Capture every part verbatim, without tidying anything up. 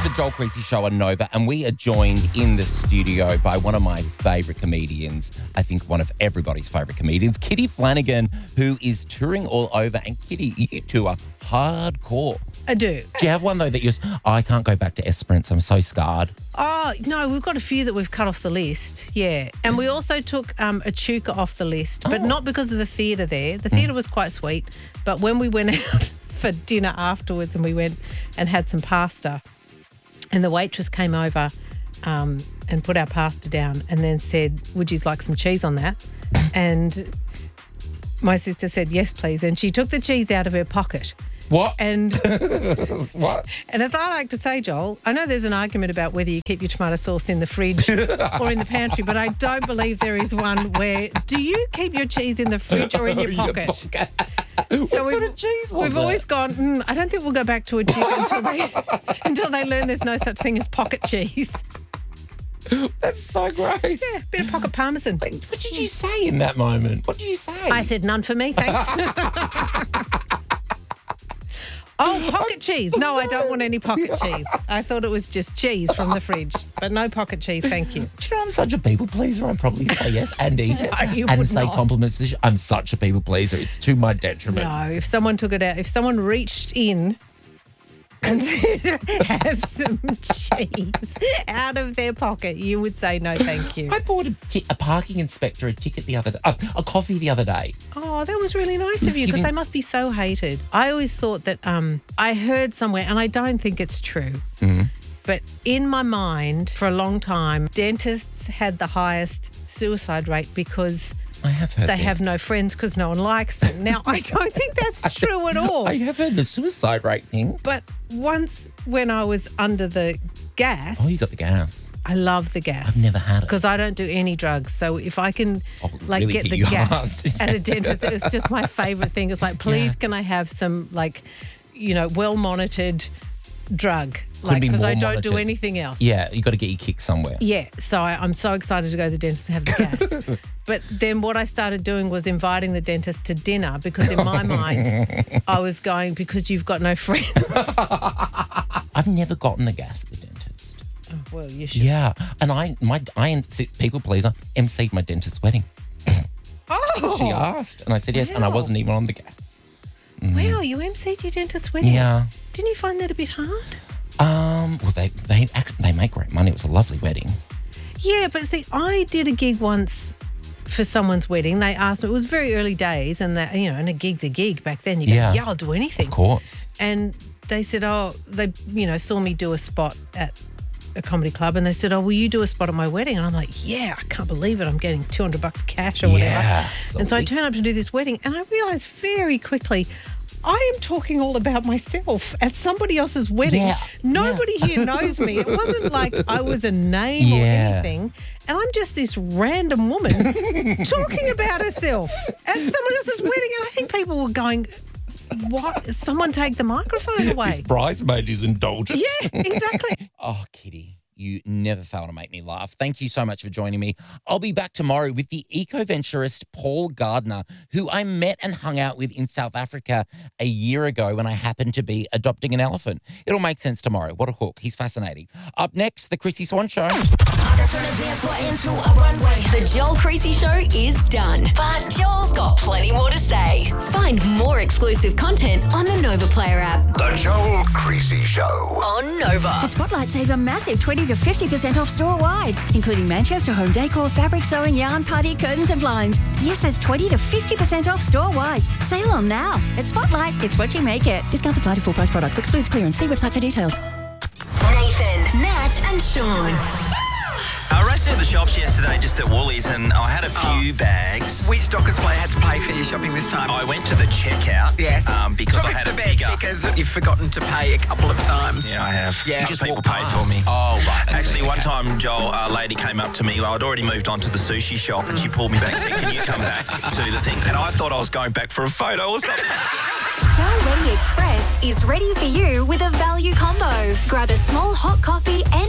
the Joel Creasy Show on Nova, and we are joined in the studio by one of my favourite comedians, I think one of everybody's favourite comedians, Kitty Flanagan, who is touring all over. And Kitty, you tour hardcore. I do. Do you have one, though, that you're, oh, I can't go back to Esperance, I'm so scarred? Oh, no, we've got a few that we've cut off the list, yeah. And we also took um, Echuca off the list, but Oh. not because of the theatre there. The theatre was quite sweet, but when we went out for dinner afterwards and we went and had some pasta, and the waitress came over um, and put our pasta down and then said, would you like some cheese on that? And my sister said, yes, please. And she took the cheese out of her pocket. What? And What? and as I like to say, Joel, I know there's an argument about whether you keep your tomato sauce in the fridge or in the pantry, but I don't believe there is one where, do you keep your cheese in the fridge or in your pocket? What So sort we've, of cheese was we've it? always gone, mm, I don't think we'll go back to a chicken until they, until they learn there's no such thing as pocket cheese. That's so gross. Yeah, bit of pocket parmesan. Like, what did you say in that moment? What did you say? I said none for me, thanks. Oh, pocket cheese. No, I don't want any pocket cheese. I thought it was just cheese from the fridge, but no pocket cheese, thank you. Do you know I'm such a people pleaser? I'd probably say yes and eat it. No, you and would say not. compliments to the show. I'm such a people pleaser. It's to my detriment. No, if someone took it out, if someone reached in and said, have some cheese out of their pocket, you would say no, thank you. I bought a, ti- a parking inspector a ticket the other day, uh, a coffee the other day. Oh, that was really nice was of you because giving- they must be so hated. I always thought that um, I heard somewhere, and I don't think it's true, Mm-hmm. but in my mind, for a long time, dentists had the highest suicide rate because I have heard they that. have no friends because no one likes them. Now, I don't think that's true at all. I have heard the suicide rate thing. But once when I was under the gas, Oh, you got the gas. I love the gas. I've never had it. Because I don't do any drugs. So if I can Oh, like really get hit the you gas hard. at a dentist, it was just my favourite thing. It's like, please Yeah. can I have some like, you know, well-monitored drug? Couldn't Like, be because I more don't do monitored. anything else. Yeah, you got to get your kick somewhere. Yeah, so I, I'm so excited to go to the dentist and have the gas. But then what I started doing was inviting the dentist to dinner because in my mind I was going, because you've got no friends. I've never gotten the gas at the dentist. Oh, well, you should. Yeah, and I, my, I, people pleaser, emceed my dentist's wedding. Oh, She asked, and I said yes, and I Wow. wasn't even on the gas. wow, you emceed your dentist's wedding. Yeah. Didn't you find that a bit hard? Um. Well, they they act, they make great money. It was a lovely wedding. Yeah, but see, I did a gig once for someone's wedding. They asked me, it was very early days, and that, you know, and a gig's a gig back then. You go, Yeah. yeah, I'll do anything. Of course. And they said, oh, they, you know, saw me do a spot at a comedy club, and they said, oh, will you do a spot at my wedding? And I'm like, yeah, I can't believe it. I'm getting two hundred bucks cash or whatever. Yeah, and so I sweet. turn up to do this wedding, and I realised very quickly, I am talking all about myself at somebody else's wedding. Yeah, Nobody here knows me. It wasn't like I was a name or Yeah. anything. And I'm just this random woman talking about herself at someone else's wedding. And I think people were going, what? Someone take the microphone away. This bridesmaid is indulgent. Yeah, exactly. Oh, Kitty, you never fail to make me laugh. Thank you so much for joining me. I'll be back tomorrow with the eco-venturist Paul Gardner, who I met and hung out with in South Africa a year ago when I happened to be adopting an elephant. It'll make sense tomorrow. What a hook. He's fascinating. Up next, The Chrissy Swan Show. The Joel Creasy Show is done, but Joel's got plenty more to say. Find more exclusive content on the Nova Player app. The Joel Creasy Show. On Nova. At Spotlight, save a massive twenty to fifty percent off store-wide, including Manchester home decor, fabric sewing, yarn, party, curtains and blinds. Yes, that's twenty to fifty percent off store-wide. Sale on now. At Spotlight, it's what you make it. Discounts apply to full-price products. Excludes clearance. See website for details. Nathan, Nat, and Sean. I raced into the shops yesterday just at Woolies and I had a few bags. Which Dockers player had to pay for your shopping this time? I went to the checkout Yes. um, because I Probably had the a best bigger... because you've forgotten to pay a couple of times. Yeah, I have. Yeah. Just Just people walk paid past. for me. Oh, right. That's Actually, it, one okay. time, Joel, a lady came up to me. I'd already moved on to the sushi shop and she pulled me back and said, can you come back to the thing? And I thought I was going back for a photo or something. Shell Ready Express is ready for you with a value combo. Grab a small hot coffee and banana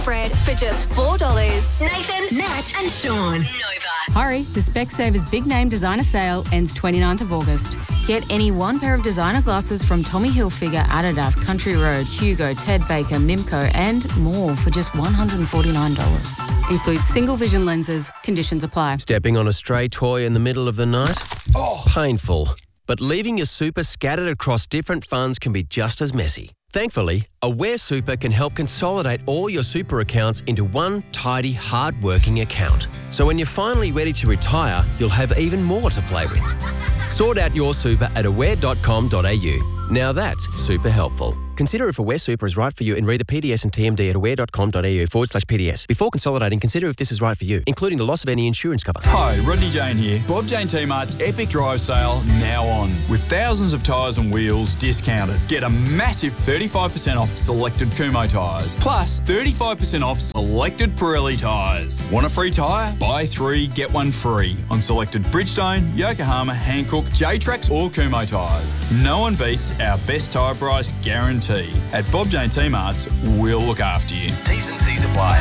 bread for just four dollars. Nathan, Nat and Sean. Nova. Hurry, the Specsavers big name designer sale ends twenty-ninth of August. Get any one pair of designer glasses from Tommy Hilfiger, Adidas, Country Road, Hugo, Ted Baker, Mimco and more for just one hundred forty-nine dollars. Includes single vision lenses. Conditions apply. Stepping on a stray toy in the middle of the night? Oh. Painful. But leaving your super scattered across different funds can be just as messy. Thankfully, Aware Super can help consolidate all your super accounts into one tidy, hard-working account. So when you're finally ready to retire, you'll have even more to play with. Sort out your super at aware dot com dot a u. Now that's super helpful. Consider if Aware Super is right for you and read the P D S and T M D at aware dot com dot a u forward slash P D S. Before consolidating, consider if this is right for you, including the loss of any insurance cover. Hi, Rodney Jane here. Bob Jane T-Mart's Epic Drive Sale now on. With thousands of tyres and wheels discounted. Get a massive thirty-five percent off selected Kumho tyres. Plus thirty-five percent off selected Pirelli tyres. Want a free tyre? Buy three, get one free on selected Bridgestone, Yokohama, Hankook, J-Trax or Kumho tyres. No one beats our best tyre price guarantee. At Bob Jane T-Mart's, we'll look after you. T's and C's apply.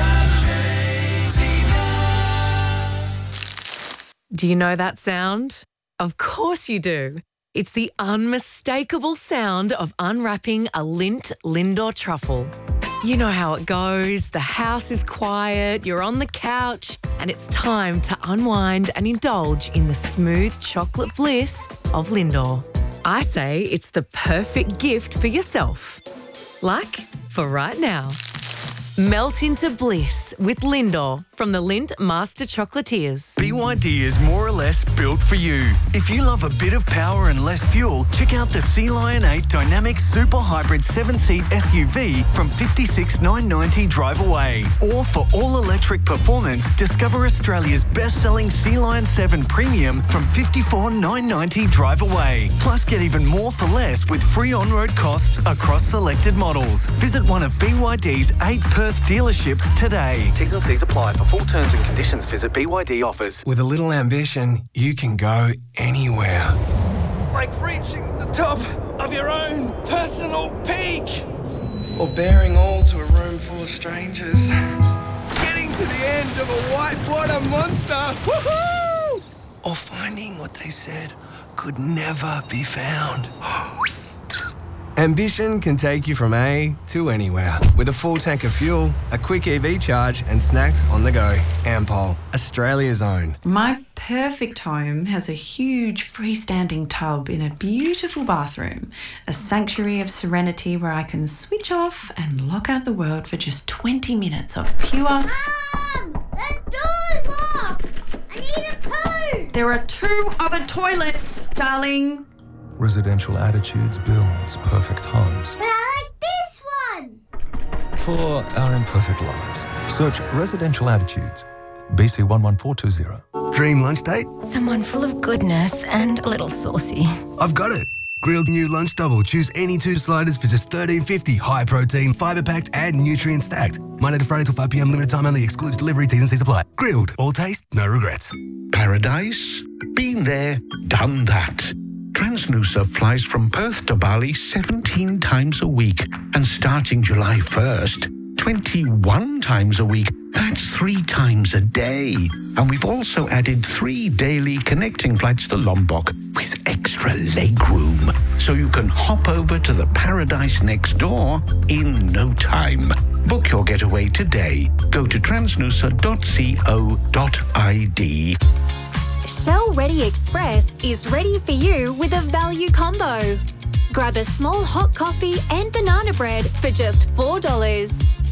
Do you know that sound? Of course you do. It's the unmistakable sound of unwrapping a Lindt Lindor truffle. You know how it goes. The house is quiet, you're on the couch, and it's time to unwind and indulge in the smooth chocolate bliss of Lindor. I say it's the perfect gift for yourself. Like for right now. Melt into bliss with Lindor from the Lindt Master Chocolatiers. B Y D is more or less built for you. If you love a bit of power and less fuel, check out the Sea Lion eight Dynamic Super Hybrid seven-seat S U V from fifty-six thousand nine hundred ninety dollars drive away. Or for all-electric performance, discover Australia's best-selling Sea Lion seven Premium from fifty-four thousand nine hundred ninety dollars drive away. Plus, get even more for less with free on-road costs across selected models. Visit one of B Y D's eight Perth dealerships today. T's and C's apply. For full terms and conditions, visit B Y D offers. With a little ambition, you can go anywhere. Like reaching the top of your own personal peak. Or bearing all to a room full of strangers. Getting to the end of a whitewater monster. Woohoo! Or finding what they said could never be found. Ambition can take you from A to anywhere. With a full tank of fuel, a quick E V charge, and snacks on the go. Ampol, Australia's own. My perfect home has a huge freestanding tub in a beautiful bathroom. A sanctuary of serenity where I can switch off and lock out the world for just twenty minutes of pure... Mum! The door's locked! I need a poo! There are two other toilets, darling. Residential Attitudes builds perfect homes. But I like this one! For our imperfect lives, search Residential Attitudes, B C one one four two zero. Dream lunch date? Someone full of goodness and a little saucy. I've got it. Grilled new lunch double. Choose any two sliders for just thirteen fifty. High protein, fibre packed, and nutrient stacked. Monday to Friday till five p.m. Limited time only. Excludes delivery. T's and C's apply. Grilled. All taste, no regrets. Paradise? Been there, done that. Transnusa flies from Perth to Bali seventeen times a week, and starting July first, twenty-one times a week. That's three times a day. And we've also added three daily connecting flights to Lombok with extra leg room, so you can hop over to the paradise next door in no time. Book your getaway today. Go to transnusa dot co dot I D. Shell Ready Express is ready for you with a value combo. Grab a small hot coffee and banana bread for just four dollars.